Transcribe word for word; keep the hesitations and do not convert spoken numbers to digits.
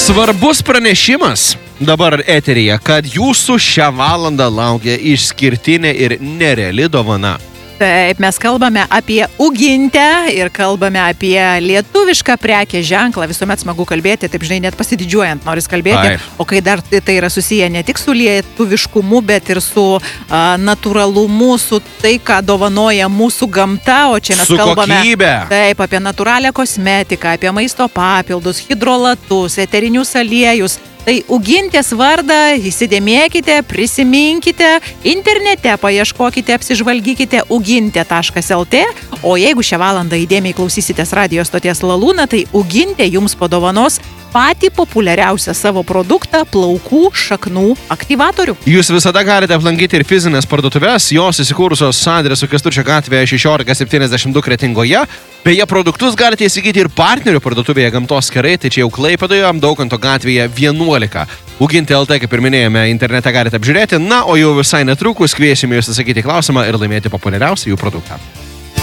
Svarbus pranešimas dabar eteryje, kad jūsų šią valandą laukia išskirtinė ir nereali dovana. Taip, mes kalbame apie Ugintę ir kalbame apie lietuvišką prekės ženklą. Visuomet smagu kalbėti, taip žinai, net pasididžiuojant noris kalbėti. Taip. O kai dar tai yra susiję ne tik su lietuviškumu, bet ir su a, natūralumu, su tai, ką dovanoja mūsų gamta. O čia mes Su kalbame kokybe. taip, apie natūralią kosmetiką, apie maisto papildus, hidrolatus, eterinius aliejus. Tai Ugintės vardą įsidėmėkite, prisiminkite, internete paieškokite, apsižvalgykite ugintė taškas lt, o jeigu šią valandą įdėmiai klausysitės radijo stoties Lalūna, tai Ugintė jums padovanos patį populiariausią savo produktą – plaukų šaknų aktyvatorių. Jūs visada galite aplankyti ir fizinės parduotuvės, jos įsikūrusios adresu Kęstučio gatvėje šešiolika septyniasdešimt du Kretingoje. Beje, produktus galite įsigyti ir partnerių parduotuvėje Gamtos kerai, tai čia jau Klaipėdoje, Daukanto gatvėje vienuolika. Ugintė lt, kaip ir minėjome, internete galite apžiūrėti, na, o jau visai netrukus kviesime jūs atsakyti klausimą ir laimėti populiariausią jų produktą.